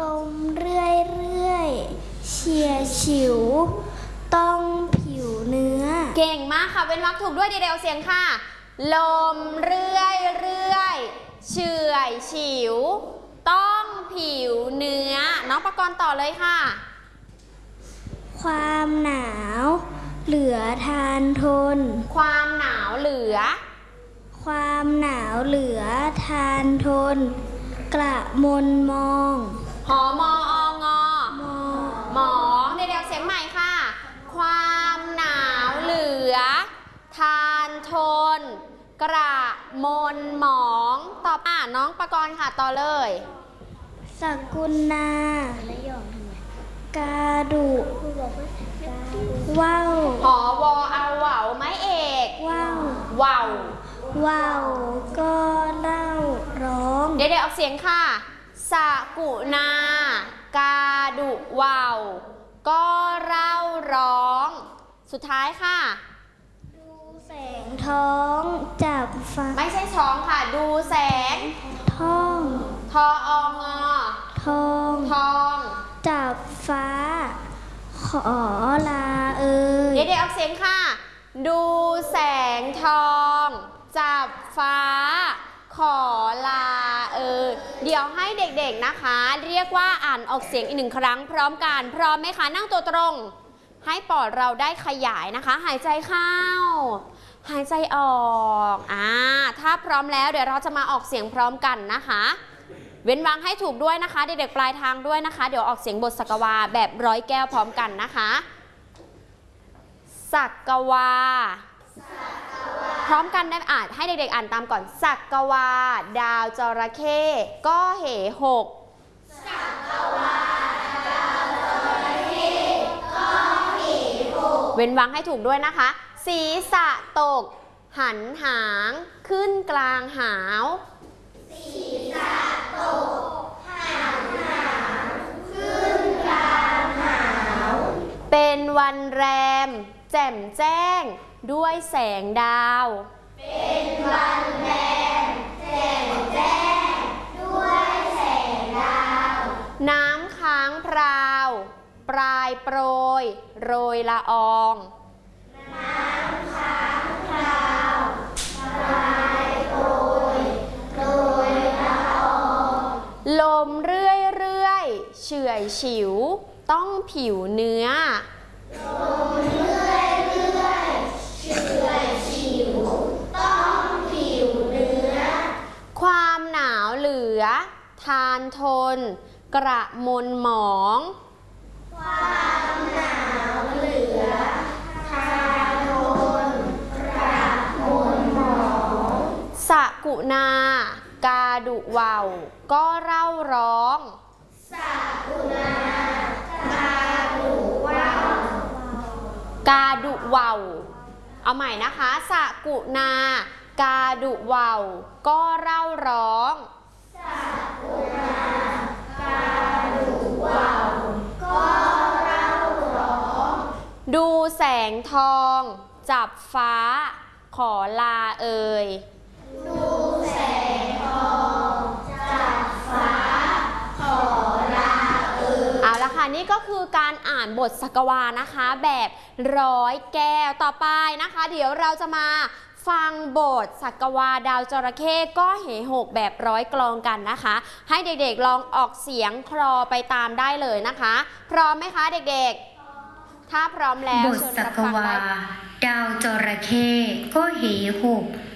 ลมเรื่อยเรื่อยเฉียดฉิวต้องผิวเนื้อเก่งมากค่ะเว้นวรรคถูกด้วยเดี๋ยวเสียงค่ะลมเรื่อยเรื่อยเฉื่อยฉิวต้องผิวเนื้อน้องประกรณ์ต่อเลยค่ะความหนาวเหลือทานทนความหนาวเหลือความหนาวเหลือทานทนกระมนมองหอมอองอหมองเดี๋ยวเสียงใหม่ค่ะความหนาวเหลือทานทนกระมนหมองต่อน้องประกรณ์ค่ะต่อเลยสกุลนากาดุว่าวหอวอเอาเหว่าไม้เอกว่าวว่าวว่าวก็เล่าร้องเดี๋ยวออกเสียงค่ะสกุณากาดุว่าวก็เล่าร้องสุดท้ายค่ะดูแสงท้องจับฟ้าไม่ใช่ช้องค่ะดูแสงท้องทอองอทองจับฟ้าขอลาเอ่ยเดี๋ยวออกเสียงค่ะดูแสงทองจับฟ้าขอลาเดี๋ยวให้เด็กๆนะคะเรียกว่าอ่านออกเสียงอีกหนึ่งครั้งพร้อมกันพร้อมไหมคะนั่งตัวตรงให้ปอดเราได้ขยายนะคะหายใจเข้าหายใจออกถ้าพร้อมแล้วเดี๋ยวเราจะมาออกเสียงพร้อมกันนะคะเว้นวรรคให้ถูกด้วยนะคะเด็กๆปลายทางด้วยนะคะเดี๋ยวออกเสียงบทสักวาแบบร้อยแก้วพร้อมกันนะคะสักวาพร้อมกันได้ให้เด็กๆอ่านตามก่อนสักวาดาวจระเข้ก็เหหกสักวาดาวจระเข้ก็เหหกเว้นวรรคให้ถูกด้วยนะคะศีรษะตกหันหางขึ้นกลางหาวศีรษะตกหันหางขึ้นกลางหาวเป็นวันแรมแจ่มแจ้งด้วยแสงดาวเป็นวันแรมแจ่มแจ้งด้วยแสงดาวน้ำค้างพราวปลายโปรยโรยละอองน้ำค้างพราวปลายโปรยโรยละอองลมเรื่อยเฉื่อยฉิวต้องผิวเนื้อลมเรื่อยเฉื่อยฉิวต้องผิวเนื้อความหนาวเหลือทานทนกระมนหมองความหนาวเหลือทานทนกระมนหมองสกุณากาดุว่าวก็เร่าร้องสกุณากาดุว่าวกาดุว่าวเอาใหม่นะคะสกุณากาดุว่าวก็เร่าร้องสกุณากาดุว่าวก็เร่าร้องดูแสงทองจับฟ้าขอลาเอ่ยดูแสงทองจับฟ้าขอลาเอ่ยเอาละค่ะนี่ก็คือการอ่านบทสักวานะคะแบบร้อยแก้วต่อไปนะคะเดี๋ยวเราจะมาฟังบทสักวาดาวจระเข้ก็เหหกแบบร้อยกลองกันนะคะให้เด็กๆลองออกเสียงคลอไปตามได้เลยนะคะพร้อมไหมคะเด็กๆถ้าพร้อมแล้วบทสักวาดาวจระเข้ก็เหหก